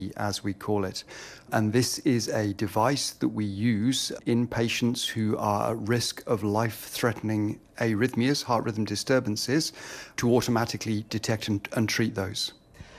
as we call it. And this is a device that we use in patients who are at risk of life-threatening arrhythmias, heart rhythm disturbances, to automatically detect and treat those.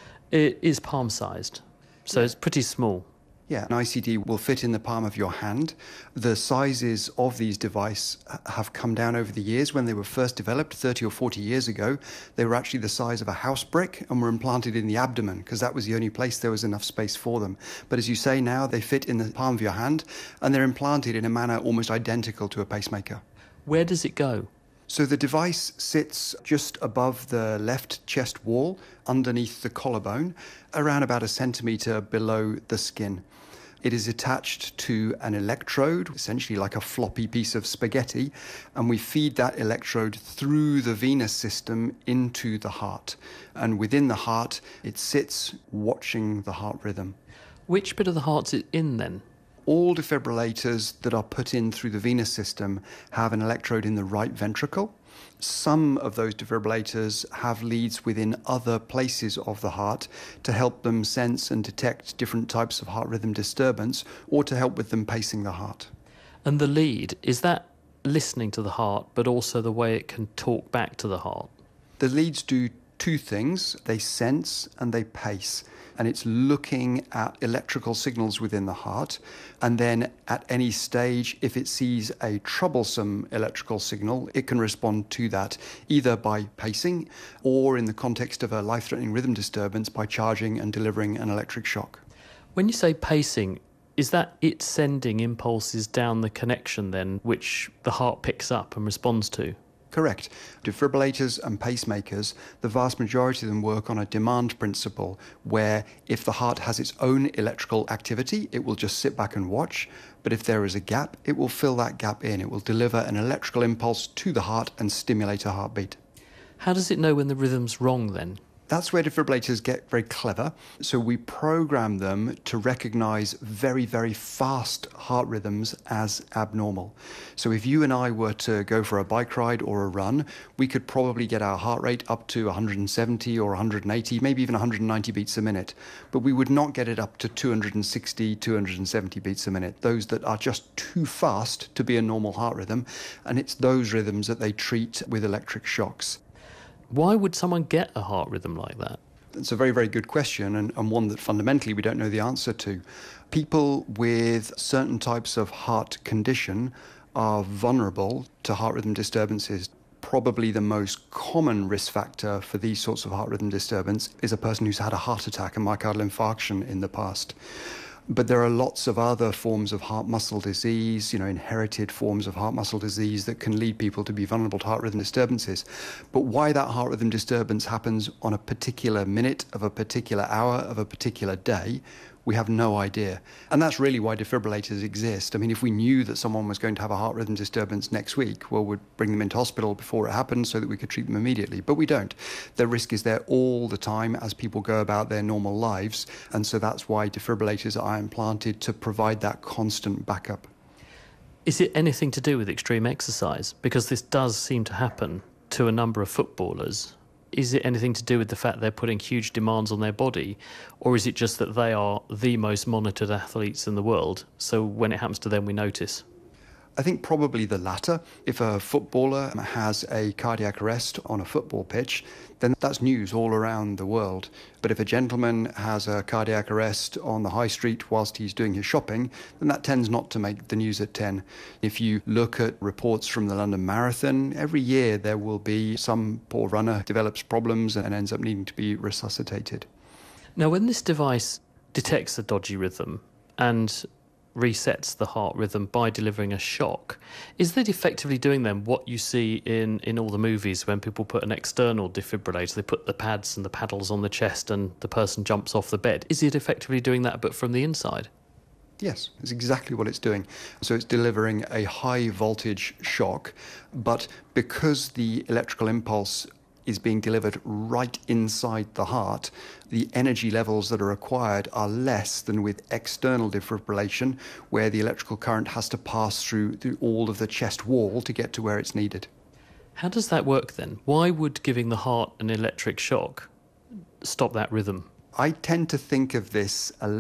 It is palm-sized, so it's pretty small. Yeah, an ICD will fit in the palm of your hand. The sizes of these devices have come down over the years. When they were first developed 30 or 40 years ago, they were actually the size of a house brick and were implanted in the abdomen because that was the only place there was enough space for them. But as you say now, they fit in the palm of your hand and they're implanted in a manner almost identical to a pacemaker. Where does it go? So the device sits just above the left chest wall, underneath the collarbone, around about a centimetre below the skin. It is attached to an electrode, essentially like a floppy piece of spaghetti, and we feed that electrode through the venous system into the heart. And within the heart, it sits watching the heart rhythm. Which bit of the heart's it in then? All defibrillators that are put in through the venous system have an electrode in the right ventricle. Some of those defibrillators have leads within other places of the heart to help them sense and detect different types of heart rhythm disturbance or to help with them pacing the heart. And the lead, is that listening to the heart but also the way it can talk back to the heart? The leads do two things. They sense and they pace. And it's looking at electrical signals within the heart. And then at any stage, if it sees a troublesome electrical signal, it can respond to that either by pacing or in the context of a life-threatening rhythm disturbance by charging and delivering an electric shock. When you say pacing, is that it sending impulses down the connection then, which the heart picks up and responds to? Correct. Defibrillators and pacemakers, the vast majority of them work on a demand principle where if the heart has its own electrical activity, it will just sit back and watch. But if there is a gap, it will fill that gap in. It will deliver an electrical impulse to the heart and stimulate a heartbeat. How does it know when the rhythm's wrong then? That's where defibrillators get very clever. So we program them to recognize very, very fast heart rhythms as abnormal. So if you and I were to go for a bike ride or a run, we could probably get our heart rate up to 170 or 180, maybe even 190 beats a minute. But we would not get it up to 260, 270 beats a minute. Those that are just too fast to be a normal heart rhythm. And it's those rhythms that they treat with electric shocks. Why would someone get a heart rhythm like that? It's a very, very good question and one that fundamentally we don't know the answer to. People with certain types of heart condition are vulnerable to heart rhythm disturbances. Probably the most common risk factor for these sorts of heart rhythm disturbance is a person who's had a heart attack and myocardial infarction in the past. But there are lots of other forms of heart muscle disease, inherited forms of heart muscle disease that can lead people to be vulnerable to heart rhythm disturbances. But why that heart rhythm disturbance happens on a particular minute of a particular hour of a particular day, we have no idea. And that's really why defibrillators exist. I mean, if we knew that someone was going to have a heart rhythm disturbance next week, well, we'd bring them into hospital before it happened so that we could treat them immediately. But we don't. The risk is there all the time as people go about their normal lives. And so that's why defibrillators are implanted to provide that constant backup. Is it anything to do with extreme exercise? Because this does seem to happen to a number of footballers. Is it anything to do with the fact they're putting huge demands on their body? Or is it just that they are the most monitored athletes in the world, so when it happens to them we notice? I think probably the latter. If a footballer has a cardiac arrest on a football pitch, then that's news all around the world. But if a gentleman has a cardiac arrest on the high street whilst he's doing his shopping, then that tends not to make the news at 10. If you look at reports from the London Marathon, every year there will be some poor runner develops problems and ends up needing to be resuscitated. Now, when this device detects a dodgy rhythm and resets the heart rhythm by delivering a shock, is it effectively doing then what you see in all the movies when people put an external defibrillator, they put the pads and the paddles on the chest and the person jumps off the bed? Is it effectively doing that but from the inside? Yes, it's exactly what it's doing. So it's delivering a high voltage shock, but because the electrical impulse is being delivered right inside the heart, the energy levels that are required are less than with external defibrillation, where the electrical current has to pass through all of the chest wall to get to where it's needed. How does that work then? Why would giving the heart an electric shock stop that rhythm? I tend to think of this a